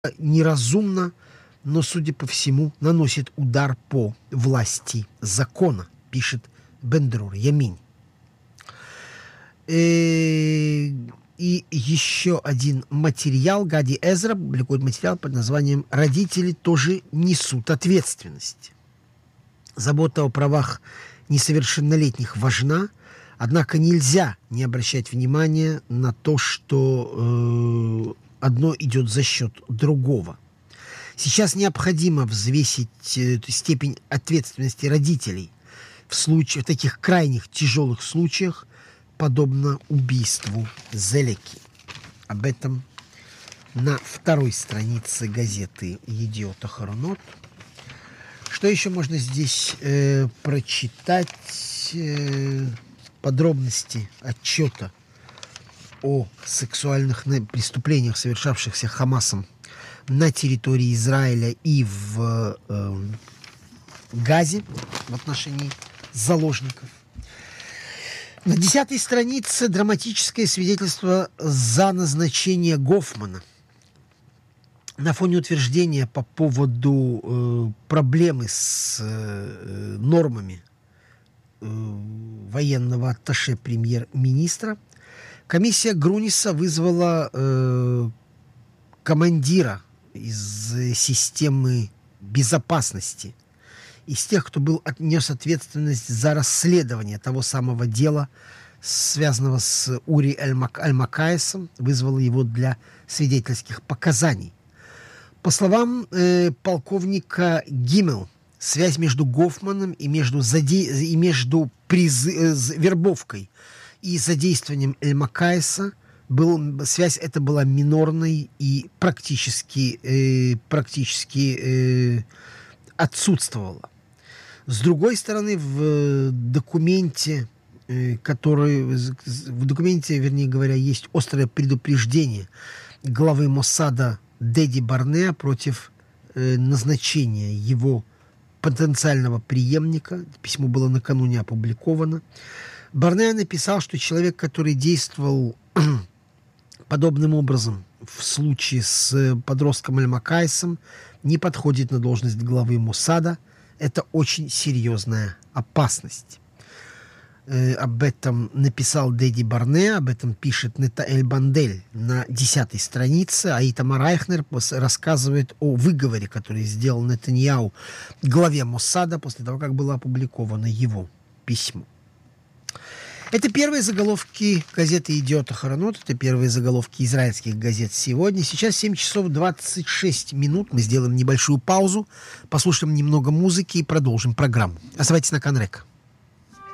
неразумно, но, судя по всему, наносит удар по власти закона, пишет Бендрур Яминь. И еще один материал. Гади Эзра публикует материал под названием «Родители тоже несут ответственность». Забота о правах несовершеннолетних важна, однако нельзя не обращать внимания на то, что одно идет за счет другого. Сейчас необходимо взвесить степень ответственности родителей в таких крайних тяжелых случаях, подобно убийству Зелеки. Об этом на второй странице газеты «Едиот Ахаронот». Что еще можно здесь прочитать? Подробности отчета о сексуальных преступлениях, совершавшихся Хамасом на территории Израиля и в Газе в отношении заложников. На 10-й странице драматическое свидетельство за назначение Гофмана. На фоне утверждения по поводу проблемы с нормами военного атташе премьер-министра, комиссия Груниса вызвала командира из системы безопасности, из тех, кто нес ответственность за расследование того самого дела, связанного с Ури Аль-Макаесом, вызвала его для свидетельских показаний. По словам полковника Гиммел, связь между Гофманом и между вербовкой и задействованием Эль-Макаеса связь эта была минорной и практически отсутствовала. С другой стороны, в документе, вернее говоря, есть острое предупреждение главы Моссада Деди Барнеа против назначения его потенциального преемника. Письмо было накануне опубликовано. Барнеа написал, что человек, который действовал подобным образом в случае с подростком Аль-Макаесом, не подходит на должность главы Моссада. Это очень серьезная опасность. Об этом написал Деди Барнеа, об этом пишет Нетаэль Бандель на 10-й странице, а Итамар Айхнер рассказывает о выговоре, который сделал Нетаньяу главе Моссада после того, как было опубликовано его письмо. Это первые заголовки газеты «Едиот Ахаронот», это первые заголовки израильских газет сегодня. Сейчас 7 часов 26 минут. Мы сделаем небольшую паузу, послушаем немного музыки и продолжим программу. Оставайтесь на Канрек.